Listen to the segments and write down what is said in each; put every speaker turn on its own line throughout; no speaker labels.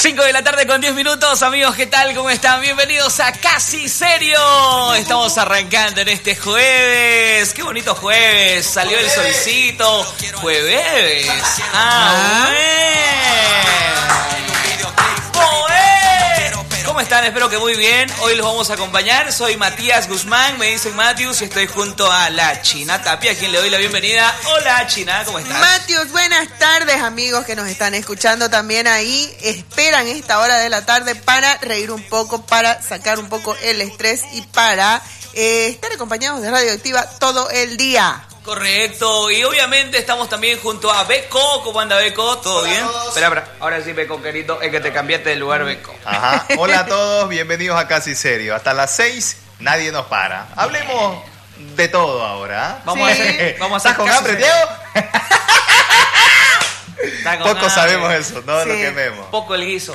5 de la tarde con 10 minutos, amigos, ¿qué tal? ¿Cómo están? Bienvenidos a Casi Serio. Estamos arrancando en este jueves. Qué bonito jueves, salió el solcito. Jueves. ¿Cómo están? Espero que muy bien. Hoy los vamos a acompañar. Soy Matías Guzmán, me dicen Matius, y estoy junto a la China Tapia, a quien le doy la bienvenida. Hola, China, ¿cómo estás?
Matius, buenas tardes, amigos que nos están escuchando también ahí. Esperan esta hora de la tarde para reír un poco, para sacar un poco el estrés y para estar acompañados de Radioactiva todo el día.
Correcto, y obviamente estamos también junto a Beco. ¿Cómo anda, Beco? ¿Todo bien? Espera, ahora sí, Beco, querido, es que te cambiaste de lugar, Beco.
Ajá, hola a todos, bienvenidos a Casi Serio. Hasta las 6 nadie nos para. Hablemos de todo ahora.
Vamos a hacer
¿Estás con hambre, Diego? Poco sabemos eso, no lo quememos.
Poco el guiso.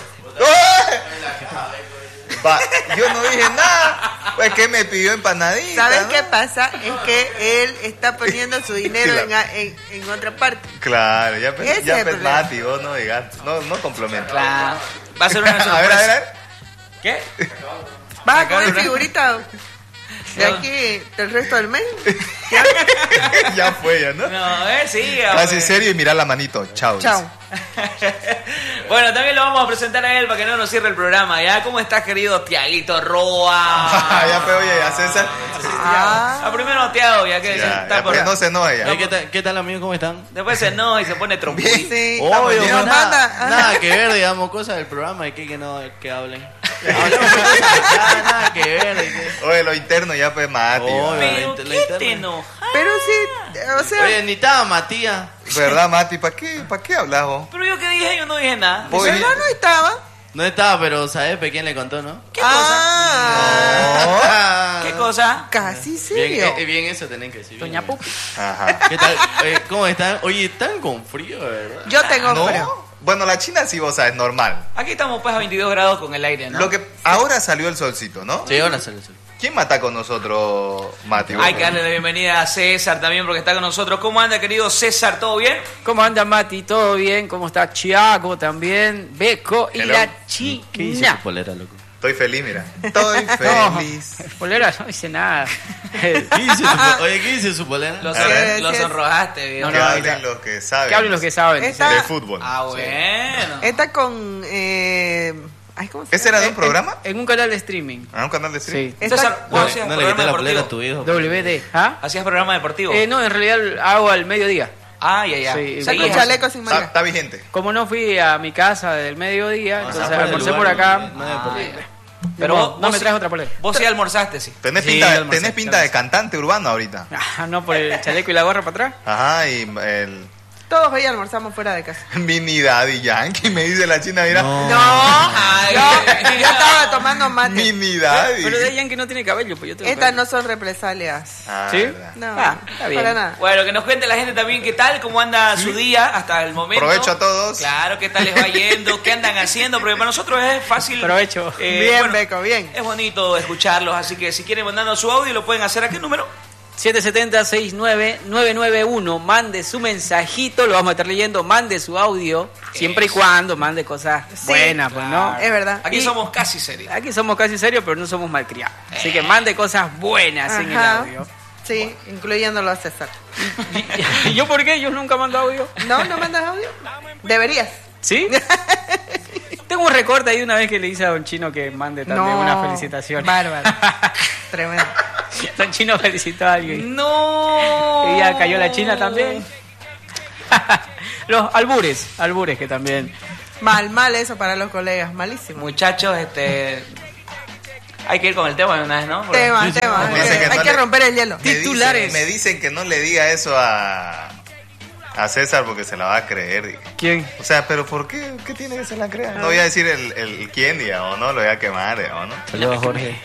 Yo no dije nada, pues que me pidió empanadita.
¿Sabes
¿no?
qué pasa? Es que él está poniendo su dinero en otra parte.
Claro, ya Mati, vos no digas, no complemento.
Claro. Va a ser una sorpresa.
A ver.
¿Qué?
¿Vas a comer figurita de aquí del resto del mes?
Ya fue, ya, ¿no?
No, sí.
Casi Serio y mirar la manito. Chao.
Bueno, también lo vamos a presentar a él para que no nos cierre el programa, ¿ya? ¿Cómo estás, querido Tiaguito Roa?
Ya, pero oye, a César.
Primero a Tiago, ya que
ya, porque no se enoja ya.
¿Qué tal, amigos? ¿Cómo están?
Después se enoja y se pone trompito.
Sí,
nada que ver, digamos, cosas del programa y que hablen. Nada que ver.
Oye, lo interno ya pues Mati.
Pero ¿qué te enojas?
Pero sí, o sea...
Oye, ni estaba Matías.
¿Verdad, Mati? ¿Para qué hablas vos?
Pero yo que dije, yo no dije nada.
No estaba.
No estaba, pero ¿sabes quién le contó, no?
¿Qué cosa? ¿Qué cosa?
Casi Serio.
Bien eso tienen que decir.
Doña Pupi.
Ajá.
¿Qué tal? ¿Cómo están? Oye, están con frío, ¿verdad?
Yo tengo frío.
Bueno, la China sí, vos sabes, normal.
Aquí estamos pues a 22 grados con el aire, ¿no?
Lo que ahora salió el solcito, ¿no?
Sí, ahora sale el sol.
¿Quién mata con nosotros, Mati?
Hay que darle la bienvenida a César también porque está con nosotros. ¿Cómo anda, querido César? ¿Todo bien?
¿Cómo anda, Mati? ¿Todo bien? ¿Cómo está Chiago también? Beco y la China.
¿Qué dice su polera, loco?
Estoy feliz, mira. Estoy feliz.
Polera no dice nada.
¿Qué dice su polera?
Lo sonrojaste, viejo.
Que hablen los que saben.
Que hablen los que saben.
De fútbol.
Ah, bueno.
Está con... ¿cómo se
¿Ese era de un programa?
En un canal de streaming.
¿Un canal de streaming?
Sí.
César, ¿vos hacías
No le
programa
quité la polera a
deportivo?
tu hijo.
WD. ¿Ah?
¿Hacías programa deportivo?
No, en realidad hago al mediodía.
Ah, ya.
Sí,
Saco
¿Seguías?
chaleco sin manga.
Está vigente.
Como no fui a mi casa del mediodía, entonces
fuera del
almorcé
lugar,
por acá.
Pero
no me
vos
traes otra polera.
Vos sí almorzaste, sí.
Tenés
Sí,
pinta,
almorcé,
tenés pinta de cantante urbano ahorita.
No, por el chaleco y la gorra para atrás.
Ajá, y el
Todos hoy almorzamos fuera de casa.
mini Daddy Yankee, me dice la China, mira.
No,
Ay,
yo estaba tomando mate.
Mini Daddy.
Pero de Yankee no tiene cabello, pues yo tengo
Estas
cabello.
no son represalias.
Ah,
¿Sí?
verdad.
No,
está bien.
para nada.
Bueno, que nos cuente la gente también qué tal, cómo anda su día hasta el momento.
Provecho a todos.
Claro, qué tal les va yendo, qué andan haciendo, porque para nosotros es fácil.
Provecho.
Bien, Beco, bien.
Es bonito escucharlos, así que si quieren mandarnos su audio, lo pueden hacer a qué número.
770-69991. Mande su mensajito, lo vamos a estar leyendo. Mande su audio, siempre y cuando mande cosas buenas, pues, ¿no?
Es verdad.
Aquí
Y-
somos casi serios.
Aquí somos casi serios, pero no somos malcriados. Así que mande cosas buenas en el
Ajá.
audio.
Sí, incluyéndolo a César.
¿Y yo por qué? Yo nunca mando audio.
¿No mandas audio? Deberías.
¿Sí? Tengo un recorte ahí una vez que le hice a Don Chino que mande también una felicitación.
Bárbaro. Tremendo.
Don Chino felicitó a alguien.
No.
Y ya cayó la China también. Los albures que también.
Mal eso para los colegas. Malísimo.
Muchachos, hay que ir con el tema de una vez, ¿no? Porque-
Tema.
Me dicen que
Hay
no
que
le-
romper el hielo.
Me dicen que no le diga eso a César porque se la va a creer.
¿Quién?
O sea, pero ¿por qué? ¿Qué tiene que se la crea? No voy a decir el quién, digamos, ¿no? Lo voy a quemar, digamos, ¿no?
Saludos a Jorge.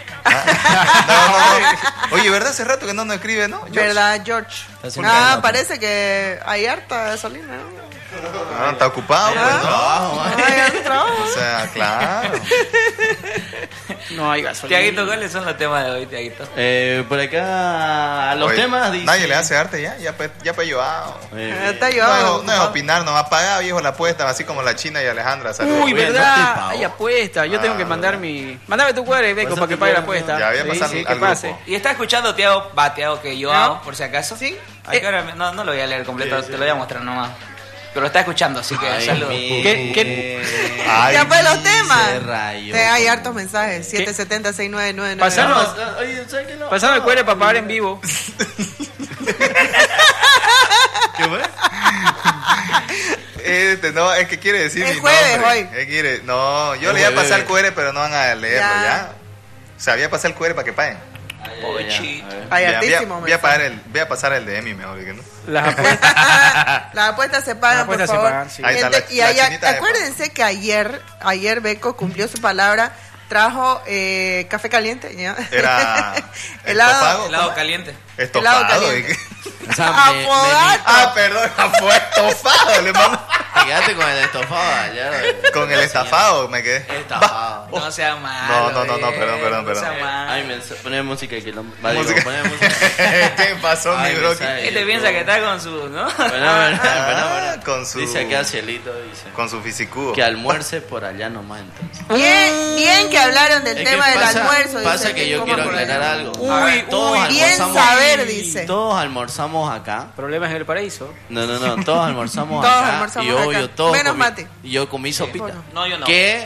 No. Oye, ¿verdad? Hace rato que no nos escribe, ¿no? George.
¿Verdad, George?
haciendo nada.
Parece que hay harta gasolina. ¿no?
Está ocupado, pues, ¿no?
Trabajo, man.
Hay harto trabajo.
O sea, claro.
No hay gasolina.
Tiaguito, ¿cuáles son los temas de hoy, Tiaguito?
Por acá, los
Oye,
temas dicen...
Nadie le hace arte ya pelloado.
Está
No
yo.
es opinar, nomás pagar, viejo, la apuesta, así como la China y Alejandra. Saludos.
Uy,
Oye, no te
¿verdad?
pago.
Hay apuesta. Yo tengo que mandar Mándame tu cuadro, Beco, para que pague la apuesta.
Ya, voy a pasar
que
al
pase.
grupo.
Y está escuchando Tiago, que yo
¿No?
hago, por si acaso.
¿Sí?
¿A qué hora? No lo voy a leer completo,
Sí, sí.
te lo voy a mostrar nomás. Pero lo está escuchando, así que
Ay,
saludos.
Ay,
Ya fue los temas.
se rayó.
Hay hartos mensajes. 770-6999.
Pasanos.
Oye, ¿sabes qué no?
Pasame el cuadro para pagar en vivo.
¿Qué fue?
No, es que quiere decir
Es
mi
jueves
nombre.
hoy.
No, yo
Es
le voy a pasar el
jueves.
QR, pero no van a leerlo,
Ya.
¿ya? O sea, voy a pasar el QR para que paguen.
Pochito.
Hay
Voy a-
hartísimo
voy a pasar el de Emi mejor que no.
Las apuestas.
Las apuestas se pagan,
Las apuestas
por
se
favor.
pagan, sí.
Ahí está
Gente,
la-
y
la
ayer-
chinita de
acuérdense que ayer Beco cumplió su palabra, trajo café caliente, ¿ya?
Era
helado,
estofado.
Helado caliente.
Estofado.
helado caliente.
O sea,
Afogato.
Perdón, fue estofado, le mando.
te quedaste con el estofado ayer.
Con el estafado me quedé.
Estafado.
No sea malo.
No, perdón.
No sea malo.
Ay, poné música que lo... Va, digo,
Música.
poné música.
¿Qué pasó,
Ay,
mi
me
bro?
sale.
Este piensa que está con su, ¿no?
Bueno.
Con su-
Dice acá Cielito, dice.
Con su fisicudo.
Que almuerce por allá nomás, entonces.
Bien que hablaron del
Es
tema
que
del
pasa-
almuerzo.
Pasa
dice,
que yo
coman
quiero
por allá.
aclarar algo.
Uy,
Todos
bien
almorzamos-
saber, dice.
Todos almorzamos acá.
Problemas en el paraíso.
No, todos almorzamos
Todos
acá.
almorzamos
y obvio,
acá.
todos
Menos
comi-
Mati.
Y yo comí sopita.
bueno.
No, yo no.
Que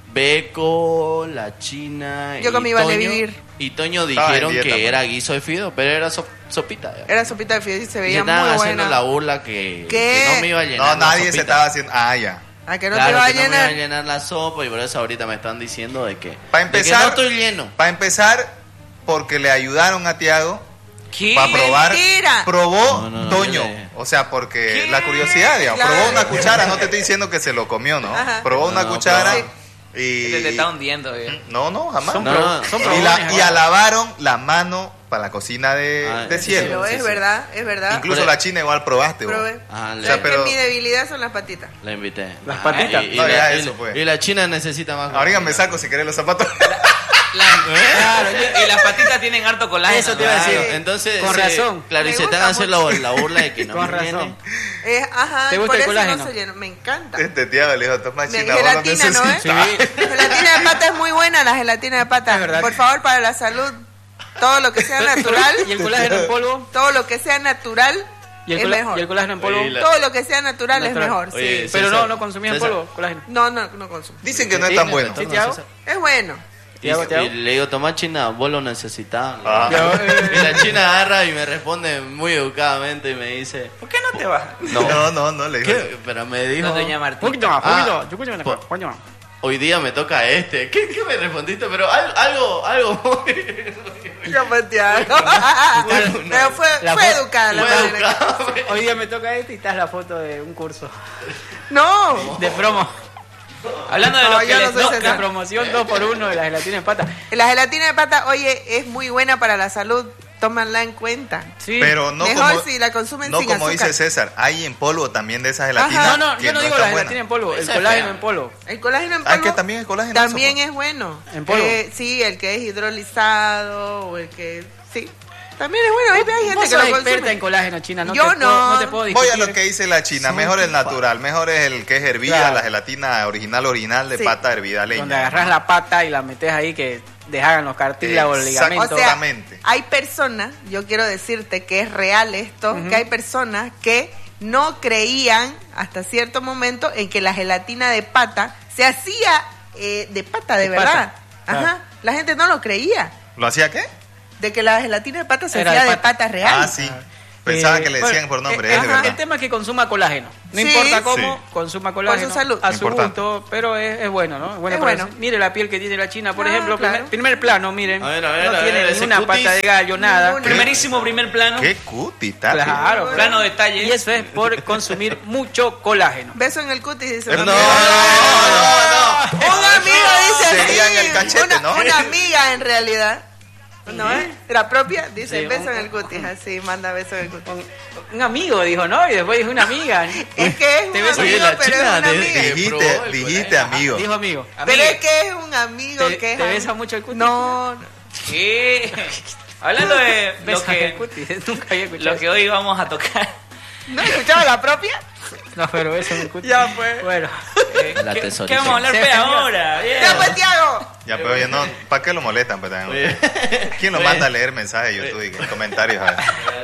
Beco, la China
Yo
y
comí Vale
Toño,
Vivir.
y Toño
Estaba en
dijeron
dieta,
que
pues.
era guiso de fideo, pero era sopita. Ya.
Era sopita de fideos y se
Y
veía
estaban
muy
haciendo
buena.
la burla que
¿Qué?
no me iba a llenar
No,
la
nadie se
sopita.
estaba haciendo. Ah, ya.
A que no
Claro,
te va a
que no me iba a
llenar.
llenar la sopa y por eso ahorita me están diciendo de que,
Para
de que
empezar,
no estoy lleno.
Para empezar, porque le ayudaron a Tiago
¿Qué?
para probar.
Mentira.
Probó
No,
Toño.
yo le-
O sea, porque
¿Qué?
la curiosidad, digamos.
Claro.
Probó una cuchara, no te estoy diciendo que se lo comió, ¿no?
Ajá.
Probó una
No,
cuchara
probó.
y.
Te está hundiendo,
No, jamás.
Son,
No,
pro-
no,
son
y,
probones
y
acá.
alabaron la mano para la cocina de
Ah,
cielo.
Pero
Sí,
es
sí.
verdad, es verdad.
Incluso
Pero-
la China igual probaste, vos.
Probé.
Ajá,
O
le,
sea,
Es
pero-
que mi debilidad son las patitas.
la invité.
Las
Ajá,
patitas.
No,
la,
ya
y-
eso fue.
y la China necesita más.
Ahorita me saco si querés los zapatos.
Claro, y las patitas tienen harto colágeno.
Eso te iba a decir.
Claro, entonces,
Con razón.
Claro, y
Me
se están
gusta
haciendo
mucho.
la burla de que no
Con
me
razón.
viene.
Ajá,
¿Te gusta
por
el
eso
colágeno?
no soy lleno. Me encanta.
Este Tiago le dijo, toma
De
China, vos lo
gelatina, ¿no,
necesitas.
Sí.
La gelatina de pata es muy buena, la gelatina de pata.
Es verdad.
Por favor, para la salud, todo lo que sea natural,
¿Y el colágeno en polvo?
todo lo que sea natural
¿Y el,
es
cola-
mejor.
y el colágeno en polvo?
Oye, la-
Todo lo que sea natural,
Natural.
es mejor,
Oye,
sí.
Pero
César,
no consumías en
César.
polvo, colágeno.
No consumo.
Dicen que no es tan bueno.
¿Sí, Tiago?
Es bueno.
Y, y le digo, toma China, vos lo necesitas.
Ah.
Y la China agarra y me responde muy educadamente y me dice,
¿Por qué no te vas?
No, le dijo.
¿qué? Pero me dijo,
No, doña
Un
Martín.
poquito más,
Ah,
poquito. Yo escucho una
po-
cosa, coño.
hoy día me toca este. ¿Qué me respondiste? Pero algo muy...
Yo pateado. Pero fue
La
fue
fo-
educada la
muy
madre.
educado.
Hoy día me toca este y estás la foto de un curso
No.
de promo.
Hablando de
No,
lo que
yo no
les
soy
toca.
César.
La promoción 2x1 de la gelatina de pata.
La gelatina de pata, oye, es muy buena para la salud. Tómanla en cuenta.
Sí.
Pero no
Mejor
como,
si la consumen
no
sin
como
azúcar.
dice César, hay en polvo también de esa gelatina.
Ajá.
No,
que
yo no digo
está
la
buena.
gelatina en polvo, el
Esa es
colágeno
fea.
en polvo.
El colágeno en
Ah,
polvo
que también es colágeno.
también
eso,
es bueno.
¿En polvo?
Sí, el que es hidrolizado o el que... Sí, también es bueno. Hay gente
Vos
que
sos
lo
experta
consume.
en colágeno, China. No
Yo
te
no.
Puedo, no te puedo
Voy
discutir.
a lo que dice la China, mejor el natural, mejor es el que es hervida,
Claro.
la gelatina original de
Sí.
pata hervida leña.
Donde agarras la pata y la metes ahí que deshagan los cartílagos, el
Exacto.
ligamento.
O sea,
Exactamente.
hay personas, yo quiero decirte que es real esto,
Ujú.
que hay personas que no creían hasta cierto momento en que la gelatina de pata se hacía de pata, de
De
verdad.
pata,
Ajá.
claro.
La gente no lo creía,
¿Lo hacía qué?
de que la gelatina de pata se
Era
hacía
de
de
pata.
pata real.
Ah, sí. Pensaba que le decían
bueno,
por nombre,
eh,
es de
ajá.
verdad.
El tema es que consuma colágeno. No
Sí.
importa cómo,
Sí.
consuma colágeno.
Por su salud.
A su
Importante.
gusto, pero es bueno, ¿no? Es bueno
Es
para
bueno.
mire la piel que tiene la China, por
Ah,
ejemplo.
claro.
Primer plano, miren.
A ver,
no
a
tiene
ver,
ni
ese
una
cutis.
pata de gallo, nada.
Ninguna.
Primerísimo primer plano.
Qué cuti, Tati.
Claro,
Plano detalle.
Y eso es por consumir mucho colágeno.
Beso en el cutis, dice
No,
una
no,
amiga.
no.
Una amiga dice
Sería
así.
en el cachete,
una,
¿no?
una amiga en realidad. ¿No es? La propia dice
Sí,
beso en el cutis, así, manda beso en el cutis.
Un amigo dijo, ¿no? Y después dijo una amiga.
Es que es
Te
un
beso.
amigo,
Oye, la
pero es
China
una
de-
amiga.
de-
Dijiste amigo.
Dijo amigo.
Pero es que es un amigo
¿Te,
que es...
te besa mucho el cutis?
No, no.
¿Qué? Hablando de lo
Besa el
que,
cutis. Nunca había escuchado
lo que hoy vamos a tocar.
¿No escuchaba la propia?
eso. No, pero beso en el cutis.
Ya, pues.
Bueno.
La
¿Qué
tesorita.
vamos a hablar
Se
pe
defendió.
ahora? Bien.
¡Ya, pues, Tiago!
Ya, pero oye, no, ¿para qué lo molestan? Pues, también
Oye.
ustedes? ¿Quién lo
Oye.
manda a leer mensajes de YouTube y comentarios? A ver.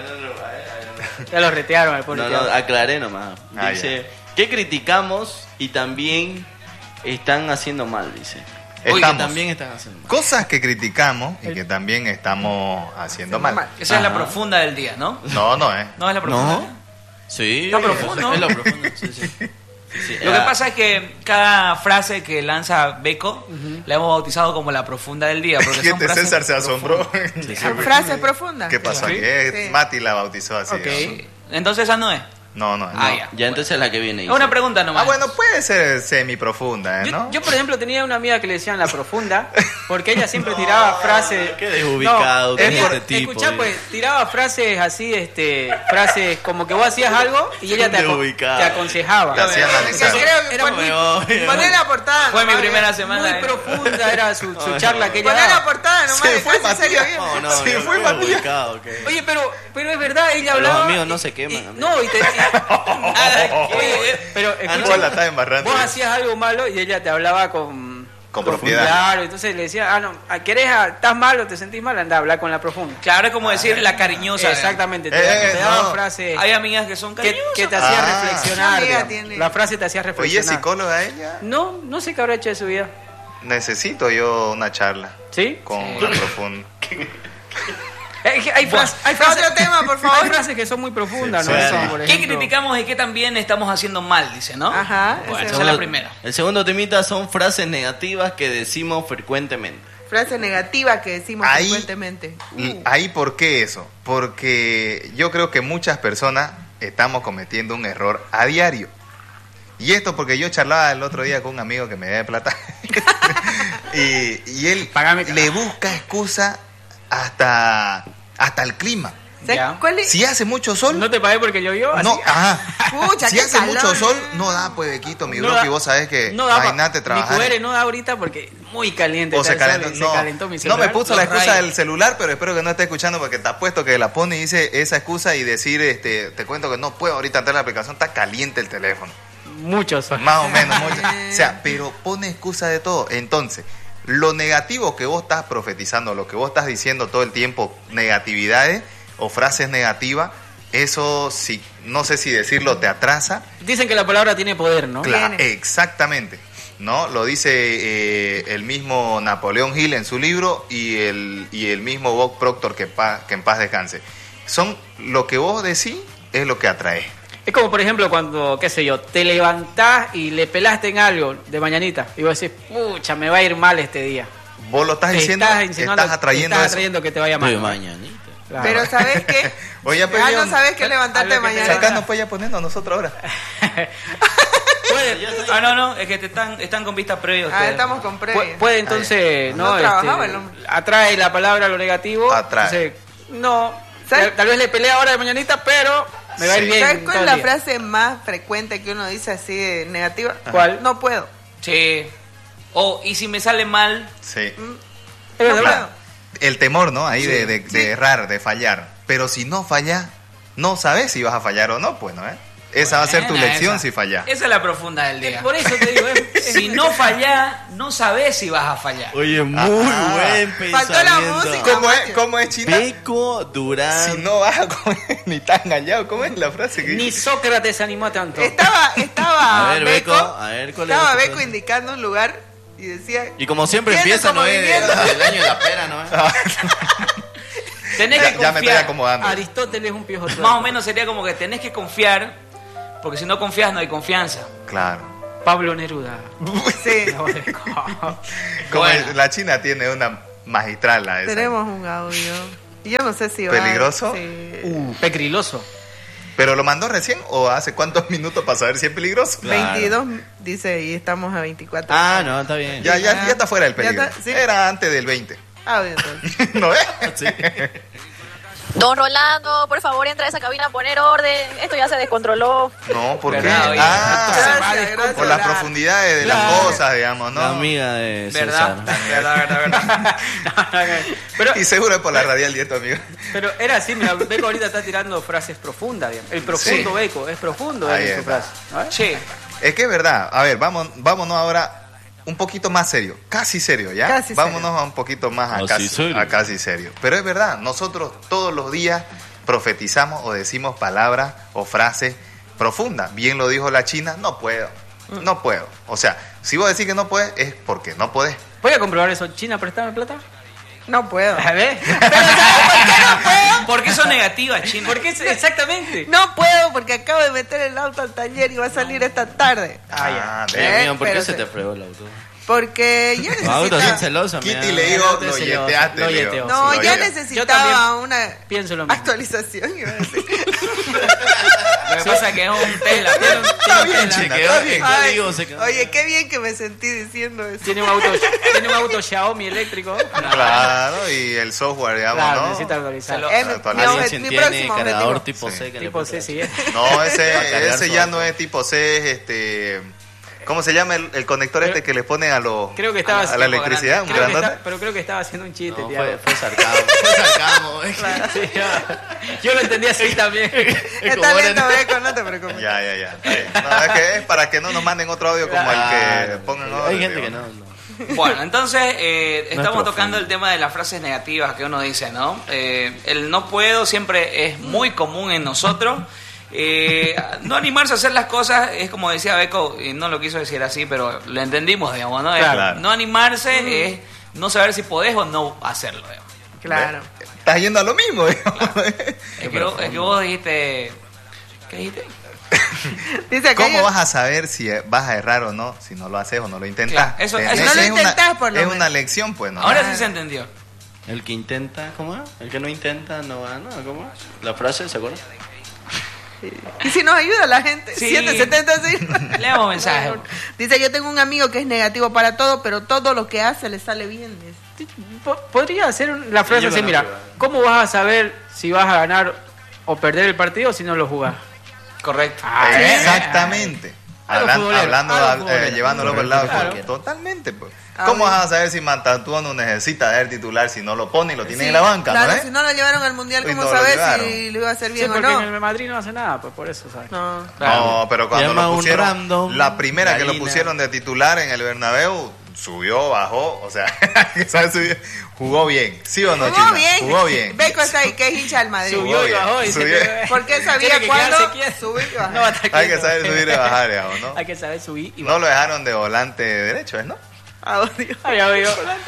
Ya lo retearon al pobre
No,
Tiago.
no, aclaré nomás.
Ah,
Dice, ¿qué criticamos y también están haciendo mal? Dice.
Estamos.
Que también están haciendo mal.
Cosas que criticamos y que también estamos haciendo mal.
Esa es la
Ajá.
profunda del día, ¿no?
No, no es.
No es la profunda.
¿No? Sí.
Está profundo.
Es lo profundo, sí, sí. Sí,
Lo que
ah,
pasa es que cada frase que lanza Beco la hemos bautizado como la profunda del día. Porque son
Fíjate,
frases
César se asombró.
Frases profundas.
¿Qué pasó
Sí.
aquí?
Sí.
Mati la bautizó así.
Ok.
digamos.
Sí. Entonces esa no es.
No, no.
Ah,
no.
ya.
Ya entonces la que viene.
Es una pregunta nomás.
Ah, bueno, puede ser semi profunda,
Yo,
¿no?
yo, por ejemplo, tenía una amiga que le decían la profunda, porque ella siempre tiraba frases...
Qué desubicado que es
ella,
este tipo.
escuchá, pues, tiraba frases así, frases como que vos hacías algo y ella te
Desubicado.
aconsejaba.
Te hacía
Que
analizar.
creo que
Era
poné la portada.
Fue mi
nomás,
primera
bien.
semana.
Muy profunda era su charla que ella
Poné la
daba.
portada nomás,
Se
de
fue
casi serio
Matías.
bien.
No,
Sí,
yo
fue
muy
Matías.
ubicado, ok.
Oye, pero es verdad, ella
Los
hablaba...
amigos no se queman, amigo.
No, y te... Oye, pero escucha,
la está embarrando.
vos hacías algo malo y ella te hablaba con
propiedad.
Claro, entonces le decía, ¿estás mal o te sentís mal? Anda a hablar con la profunda.
Claro, es como decir la cariñosa.
Exactamente, te
no.
daban frases
Hay amigas que son
que
cariñosas.
te hacían
Ah.
reflexionar.
Mi amiga
digamos.
tiene-
La frase te hacía
Oye,
reflexionar.
psicóloga ella.
No sé qué habrá hecho de su vida.
Necesito yo una charla
¿Sí?
con la profunda.
Hay frases,
Otro tema, por
hay
favor.
frases que son muy profundas,
Sí,
¿no?
sí.
Son, por
¿Qué
ejemplo,
criticamos y qué también estamos haciendo mal? Dice, ¿no?
Ajá,
Bueno,
ese
esa
es
es la primera.
El segundo temita son frases negativas que decimos frecuentemente.
Frase negativa que decimos
Ahí-
frecuentemente.
Ahí, ¿por qué eso? Porque yo creo que muchas personas estamos cometiendo un error a diario. Y esto porque yo charlaba el otro día con un amigo que me debe plata. y él
Págame,
le busca excusa hasta el clima.
¿Sabes
Ya.
cuál es?
Si hace mucho sol,
no te pagué porque llovió.
no,
así.
ajá.
Pucha,
Si
qué
hace
calor.
mucho sol, no da, pues, Bequito, mi
No
bro,
da-
y vos sabés que
no da,
imagínate
mi
trabajar.
QR no da ahorita porque muy caliente.
O
está
se
el sol
calentó,
y
no,
se calentó mi
no
celular.
me puso la
Los
excusa
rayos.
del celular, pero espero que no esté escuchando porque te apuesto que la pone y dice esa excusa y decir, te cuento que no puedo ahorita entrar a la aplicación, está caliente el teléfono.
Mucho sol.
Más o menos, mucho. O sea, pero pone excusa de todo. Entonces, lo negativo que vos estás profetizando, lo que vos estás diciendo todo el tiempo, negatividades o frases negativas, eso sí, no sé si decirlo te atrasa.
Dicen que la palabra tiene poder, ¿no?
Claro,
Tiene.
exactamente. ¿No? Lo dice el mismo Napoleón Hill en su libro y el mismo Bob Proctor, que en paz descanse. Son lo que vos decís, es lo que atraes.
Es como, por ejemplo, cuando, qué sé yo, te levantás y le pelaste en algo de mañanita y vos decís, pucha, me va a ir mal este día.
Vos lo estás diciendo,
insinuando-
estás atrayendo
estás
eso.
atrayendo que te vaya mal.
De
¿no?
mañanita.
Claro.
Pero ¿sabes qué?
Oye, pues,
Ah,
yo-
no sabes que levantarte
a lo que te
mañana.
Sacando pues ya poniendo a nosotros ahora.
Puede,
No, es que están con vistas previas.
Ah,
ustedes.
estamos con previas.
puede entonces,
No
¿no?
trabajaba el hombre.
Atrae la palabra lo negativo.
Atrae.
Entonces, no,
¿Sabes?
tal vez le peleé ahora de mañanita, pero me va a ir
Sí.
bien.
¿Sabes cuál
todo
es
el
la
día.
frase más frecuente que uno dice así de negativa?
¿Cuál?
No puedo.
Sí. Y si me sale mal,
Sí.
Es
No
verdad.
puedo.
El temor, ¿no? Ahí de errar, de fallar. Pero si no fallas, no sabes si vas a fallar o no, pues, ¿no? Esa va a ser tu
buena
lección
esa.
si fallas.
Esa es la profunda del día.
Por eso te digo,
Si no fallás, no sabés si vas a fallar.
Oye, muy buen
Faltó la
pensamiento.
música.
¿Cómo es China?
Beco Durán.
Si no vas a comer ni tan engañado, ¿cómo es la frase que
ni
dice?
Sócrates se animó tanto.
Estaba
A ver, Beco, a ver, ¿cuál es
estaba
tu
Beco
frase?
indicando un lugar y decía...
Y como siempre
Tiene
empieza,
como
¿no? Es
viviendo.
el año de la pera, ¿no?
Tenés que
Ya me estoy
confiar.
acomodando.
Aristóteles un piojo.
Más o menos sería como que tenés que confiar, porque si no confías no hay confianza.
Claro.
Pablo Neruda.
Sí,
Como
Bueno.
la China tiene una magistral, la esa.
tenemos un audio. Y yo no sé si va...
¿Peligroso?
Sí.
Pegriloso.
¿Pero lo mandó recién o hace cuántos minutos para saber si es peligroso?
Claro.
22 dice y estamos a 24.
Ah, no, está bien.
Ya está fuera del
Ya
peligro.
está, sí.
Era antes del 20.
Audio entonces.
¿No es?
Sí.
Don Rolando, por favor, entra a esa cabina a poner orden. Esto ya se descontroló.
No, ¿por qué?
¿Verdad, oye?
Gracias,
Por las profundidades de las cosas, digamos, ¿no?
La amiga de
¿Verdad?
César.
¿Verdad?
Pero,
Y seguro es por la radial Dieto, amigo.
pero era así, mira, Beco ahorita está tirando frases profundas, digamos. El profundo
Sí.
Beco, es profundo
Ahí
en su
está.
frase. ¿No?
Sí.
Es que es verdad. A ver, vámonos ahora un poquito más serio. Casi serio, ¿ya?
Casi
vámonos
serio.
a un poquito más a
Casi serio.
a casi serio. Pero es verdad, nosotros todos los días profetizamos o decimos palabras o frases profundas. Bien lo dijo la China, no puedo. No puedo. O sea, si vos decís que no puedes, es porque no podés.
Voy a comprobar eso. China, préstame plata.
No puedo.
A ver.
Pero ¿sabes por qué no puedo?
¿Por qué son negativas, China?
¿Por qué exactamente?
No puedo porque acabo de meter el auto al taller y va a salir esta tarde.
Ah, ya.
ve.
Mío, ¿por qué
pero
se
sí.
te fregó el auto?
Porque yo
Tu auto bien
necesitaba...
celoso,
Kitty
mira.
le dijo,
Yo
lo
te
yeteaste.
lo
le digo.
yeteo.
No,
Lo
ya
yeteo.
Yo
necesitaba
también
una
pienso lo mismo.
actualización. Iba a decir.
Lo que pasa es que es un Tesla. Tiene un
Está bien,
Tesla.
China,
Se quedó
está
bien.
bien.
Ay,
digo, se quedó.
oye, qué bien que me sentí diciendo eso.
Tiene un auto Xiaomi eléctrico.
Claro, y el software, digamos,
Claro,
¿no?
necesita actualizarlo.
Es
Actualización.
mi
Tiene
próximo
cargador
objetivo.
tipo
Sí.
C. que le
Tipo
puede
C, sí.
No,
Va a cargar
ese
su
ya
auto.
no es tipo C, ¿cómo se llama el conector
Creo-
que le ponen a los
Creo que estaba
a la electricidad? un grandote?
pero creo que estaba haciendo un chiste,
No,
tío.
fue sarcasmo. Fue sarcasmo.
Sí, yo lo entendí así también.
Está lento, Beco, no te preocupes.
Ya. No, es que es para que no nos manden otro audio como el que
Claro.
pongan ahora.
Hay gente que
digo.
no.
Bueno, entonces estamos
profundo.
tocando el tema de las frases negativas que uno dice, ¿no? El no puedo siempre es muy común en nosotros. No animarse a hacer las cosas es como decía Beco, y no lo quiso decir así, pero lo entendimos, digamos, ¿no?
Claro.
No animarse es no saber si podés o no hacerlo, digamos.
Claro.
Estás yendo a lo mismo, digamos.
Es que vos dijiste... ¿Qué dijiste?
Dice que
¿Cómo vas a saber si vas a errar o no si no lo haces o no lo intentas?
Claro, eso
Es
no lo
una-
intentás, por lo
Es
menos.
una lección, pues, ¿no?
Ahora sí se entendió.
El que intenta, ¿cómo es? El que no intenta no gana, ¿cómo es? La frase, ¿se acuerdan?
Y si nos ayuda la gente,
Sí.
770 sí.
Leemos mensajes.
Dice, yo tengo un amigo que es negativo para todo, pero todo lo que hace le sale bien. Dice.
Podría ser la frase
Yo
así,
gané,
mira,
pero-
¿cómo vas a saber si vas a ganar o perder el partido si no lo jugás?
Correcto.
Exactamente.
Algo futbolero,
Hablando,
algo futbolero.
llevándolo por el lado.
Claro.
Totalmente, pues.
Ah,
¿Cómo
bien.
vas a saber si Mantatúa no necesita ser titular si no lo pone y lo tiene en la banca,
claro,
¿no?
si no lo llevaron al mundial,
Y
¿cómo
no lo
sabes
llevaron.
si lo iba a hacer
Sí,
bien o
porque
no?
en el Madrid no hace nada, pues por eso, ¿sabes?
No.
No, pero cuando
Llama
lo
un
pusieron,
random,
la primera que lo
Galina.
pusieron de titular en el Bernabéu, subió, bajó, o sea, ¿sabes? Jugó bien, ¿sí o no,
Jugó
China?
bien.
Jugó bien.
Beco está ahí, que es hincha del Madrid.
Subió y
bien,
bajó y
subió.
Porque sabía
Tiene que
cuándo
quedarse quieto.
subir y bajar.
No va a estar
Hay que
quieto.
saber subir y bajar, digamos, ¿no?
Hay que saber subir y
No lo dejaron de volante derecho, ¿es, no?
Audio.
Ay, amigo.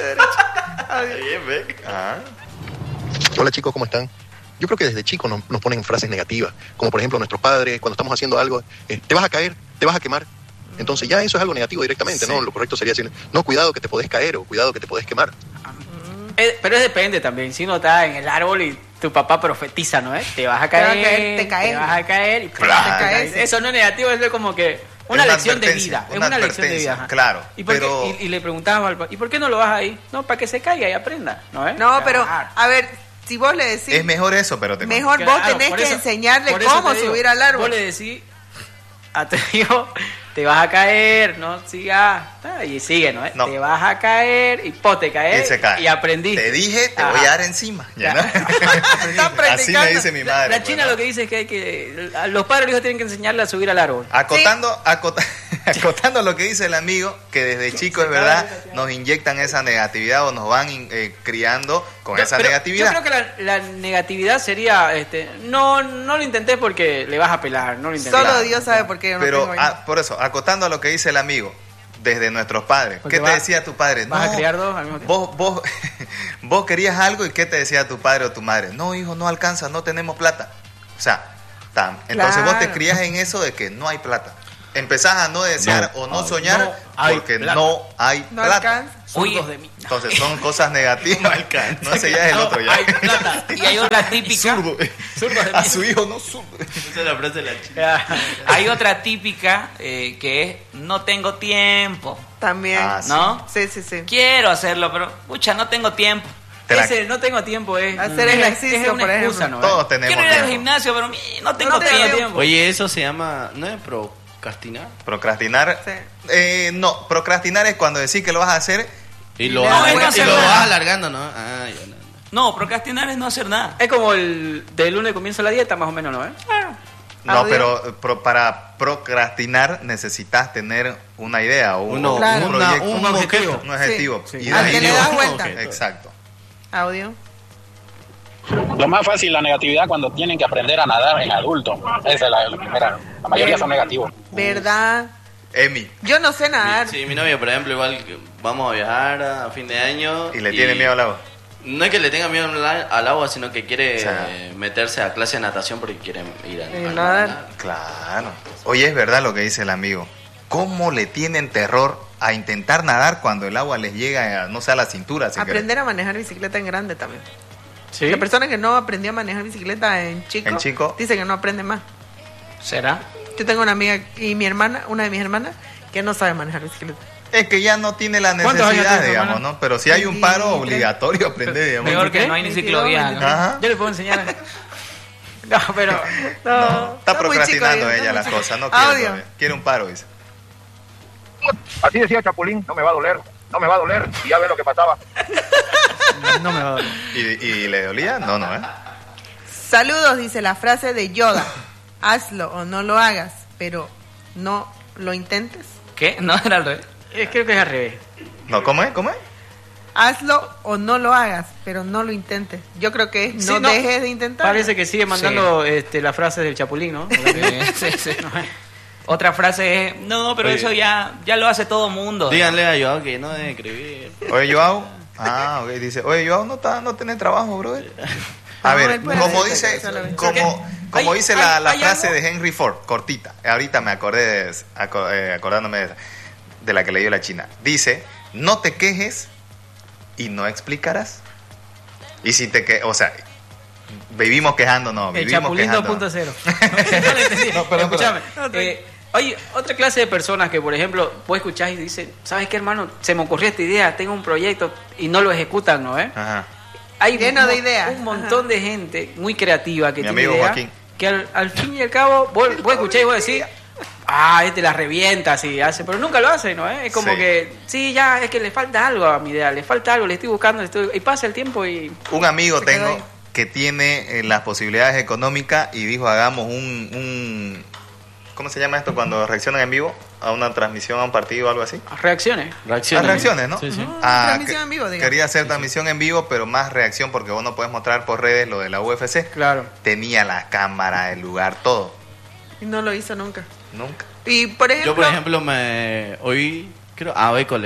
Ah.
Hola chicos, ¿cómo están? Yo creo que desde chicos nos ponen frases negativas, como por ejemplo nuestros padres, cuando estamos haciendo algo, te vas a caer, te vas a quemar. Entonces ya eso es algo negativo directamente,
Sí.
¿no? Lo correcto sería decir, no, cuidado que te podés caer o cuidado que te podés quemar.
Pero es depende también. Si uno está en el árbol y tu papá profetiza, ¿no? Te vas a caer,
te caes.
te vas a caer y
Claro.
Te caes.
Eso no es negativo, es como que una
Es una
lección de
advertencia,
vida. Es
una
una lección de
advertencia,
vida. ajá.
claro,
¿Y, por qué-
pero-
y le preguntabas al papá, ¿y por qué no lo vas ahí? No, para que se caiga y aprenda, ¿no?
No, pero,
Claro.
a ver, si vos le decís,
Es mejor eso, pero te
mejor
Claro,
vos tenés
por
que
eso-
enseñarle
por eso
cómo
te digo,
subir al árbol.
Vos le decís a tu hijo, te vas a caer, no sigas, y sigue, ¿no?
No.
Te vas a caer y te
Y
caes
se cae.
y aprendí.
Te dije, te
Ajá.
voy a dar encima. ¿ya, no?
Están
Así
practicando.
me dice mi madre.
La
pues,
China
¿no?
lo que dice es que hay que a los padres y los hijos tienen que enseñarle a subir al árbol.
Acotando lo que dice el amigo, que desde chico es verdad, nos inyectan esa negatividad o nos van criando con esa
Pero
negatividad.
Yo creo que la negatividad sería, no lo intentés porque le vas a pelar, no lo intentés.
Solo Dios sabe por qué yo no
Pero
tengo hijos.
por eso, acotando a lo que dice el amigo, desde nuestros padres,
Porque
¿qué te
va-
decía tu padre?
vas a criar dos al mismo tiempo.
Vos querías algo y ¿qué te decía tu padre o tu madre? No, hijo, no alcanza, no tenemos plata. O sea, entonces vos te
Claro.
crías en eso de que no hay plata. Empezás a no desear
No,
o no
no
soñar
hay
porque
plata.
no hay
No
plata.
alcanza.
Oye,
Zurdos de mí.
Entonces son cosas negativas. No, ese ya es el otro ya.
Hay plata.
y hay otra típica.
Zurdos de
A
mí.
su hijo no zurdo.
Esa es la frase de la chica.
Hay otra típica que es no tengo tiempo.
También.
Ah, sí.
¿No?
Sí, sí, sí.
Quiero hacerlo, pero pucha, no tengo tiempo.
Ese no tengo tiempo,
hacer ejercicio,
es una
por ejemplo.
excusa, ¿no?
Todos tenemos
Quiero ir al
tiempo.
gimnasio, pero no tengo tiempo.
Oye, eso se llama, ¿no es procrastinar?
Procrastinar.
Sí.
No, procrastinar es cuando decís que lo vas a hacer.
Y lo,
No,
vas,
es no hacer
lo
nada.
vas alargando, ¿no? Ah, ya no.
No, procrastinar es no hacer nada.
Es como el del lunes comienza la dieta, más o menos, ¿no?
No,
Audio.
pero para procrastinar necesitas tener una idea o un
Claro.
proyecto,
un objetivo.
un objetivo.
Sí.
Y de
Al
ahí
que le
digo-
das vuelta.
Exacto.
Audio.
Lo más fácil, la negatividad cuando tienen que aprender a nadar en adulto. Esa es la primera. La mayoría son negativos.
¿Verdad?
Emi.
Yo no sé nadar.
Sí, mi novia, por ejemplo, igual vamos a viajar a fin de año.
Y le tiene miedo al agua.
No es que le tenga miedo al agua, sino que quiere
O sea,
meterse a clase de natación porque quiere ir a
nadar.
nadar.
Claro. Oye, es verdad lo que dice el amigo. ¿Cómo le tienen terror a intentar nadar cuando el agua les llega, no sé, a la cintura? sin
Aprender a manejar bicicleta en grande también.
Sí.
La persona que no aprendió a manejar bicicleta en chico, dice que no aprende más.
¿Será?
Yo tengo una amiga y mi hermana, una de mis hermanas, que no sabe manejar bicicleta.
querer? Es que ya no tiene la
¿Cuántos años
necesidad,
tiene tu
digamos,
hermana?
¿no? Pero si hay un paro
23.
obligatorio aprender, digamos.
Peor que
¿Qué?
no hay ni
22,
ciclovía. ¿no?
Ajá.
Yo le puedo enseñar. No, pero.
No, está
muy
procrastinando
chico,
ella
está
las
muy chico.
cosas, no quiere
Audio.
todavía. Quiere un paro, dice.
Así decía Chapulín, no me va a doler, no me va a doler. Y ya ves lo que pasaba.
No me va a doler.
¿Y le dolía? No, ¿eh?
Saludos, dice la frase de Yoda. Hazlo o no lo hagas, pero no lo intentes.
¿Qué? No, era al revés.
Creo que es al revés.
No, ¿cómo es? ¿Cómo es?
Hazlo o no lo hagas, pero no lo intentes. Yo creo que es no,
Sí, no.
dejes de intentar.
Parece que sigue mandando la frase del Chapulín, ¿no?
Sí, sí. Otra frase es, no, pero
Oye.
eso ya lo hace todo mundo.
Díganle a Joao que no debe escribir.
Oye, Joao. Ah, ok, dice, oye, Joao no tenés trabajo, brother. A
No,
ver,
él puede
como
hacer
dice,
solamente.
como
¿Hay-
dice
hay-
la
hay
frase
algo?
de Henry Ford, cortita. Ahorita me acordé, acordándome de la que le dio la China. Dice, no te quejes y no explicarás. Y si te quejas, o sea, vivimos quejándonos,
El
vivimos
Chapulín
quejándonos.
2.0. No lo entendí.
No, perdón,
Escúchame.
perdón.
Oye, otra clase de personas que, por ejemplo, vos escuchás y dicen, ¿sabes qué, hermano? Se me ocurrió esta idea, tengo un proyecto y no lo ejecutan, ¿no?
Ajá.
Hay
Lleno de ideas.
un montón de gente muy creativa que
Mi
tiene
amigo
ideas,
Joaquín.
que al fin y al cabo vos escuchás y vos decís, este la revienta, así hace, pero nunca lo hace, ¿no? Es como
Sí.
que, sí, ya, es que le falta algo a mi idea, le falta algo, le estoy buscando, y pasa el tiempo y...
Un amigo
Se quedó
tengo
ahí.
que tiene las posibilidades económicas y dijo, hagamos un ¿cómo se llama esto? Cuando reaccionan en vivo a una transmisión, a un partido o algo así.
Reacciones.
Reacciones, ¿no?
Sí, sí.
Transmisión en vivo, digamos.
Quería hacer transmisión en vivo, pero más reacción porque vos no puedes mostrar por redes lo de la UFC.
Claro.
Tenía la cámara, el lugar, todo.
Y no lo hizo nunca.
Nunca.
Y por ejemplo,
Yo, por ejemplo, hoy, creo, a Beco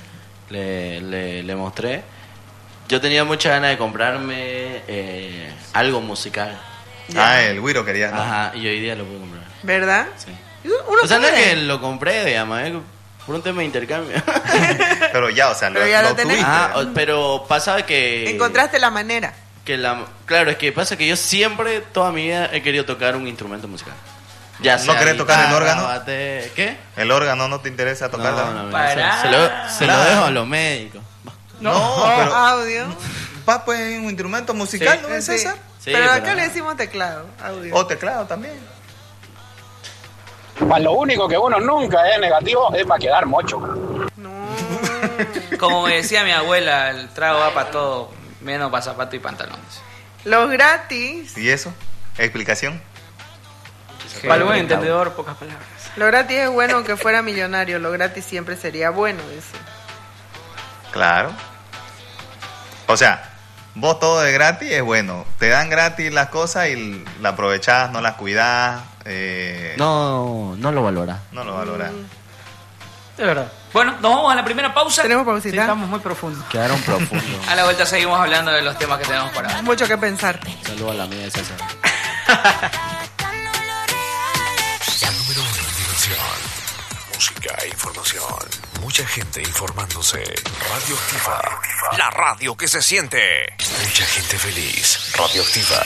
le mostré. Yo tenía mucha ganas de comprarme algo musical.
Ah, el Wiro querías, ¿no?
Ajá, y hoy día lo puedo comprar.
¿verdad?
Sí.
Uno
O sea, no es
puede.
que lo compré, digamos, por un tema de intercambio.
Pero ya, o sea,
Pero ya lo
lo
tenés.
tuviste.
Ajá, pero pasaba que...
Encontraste la manera.
Claro, es que pasa que yo siempre, toda mi vida, he querido tocar un instrumento musical. Ya
¿No
sea
querés tocar el
guitarra,
órgano?
¿Qué?
¿El órgano no te interesa tocarla?
No,
Pará.
se lo dejo a los médicos.
No, pero
Audio.
va pues un instrumento musical, ¿no es
Sí.
César?
Sí,
pero acá
pero-
le decimos teclado. Audio.
O teclado también.
Pues lo único que uno nunca es negativo es para quedar mocho.
No.
Como me decía mi abuela, el trago va para todo, menos para zapatos y pantalones.
Los gratis.
¿Y eso? ¿Explicación?
Para el buen entendedor, pocas palabras.
Lo gratis es bueno aunque fuera millonario. Lo gratis siempre sería bueno, dice.
Claro. O sea, vos todo de gratis es bueno. Te dan gratis las cosas y la aprovechás, no las cuidás.
No lo valora.
No lo valorás.
De verdad.
Bueno, nos vamos a la primera pausa.
Tenemos
Sí,
pausita.
estamos muy profundos.
Quedaron profundos.
A la vuelta seguimos hablando de los temas que tenemos para hoy.
Mucho que pensar.
Saludos a la amiga de César.
La número 1 en diversión, música e información. Mucha gente informándose. Radioactiva. La radio que se siente. Mucha gente feliz. Radioactiva.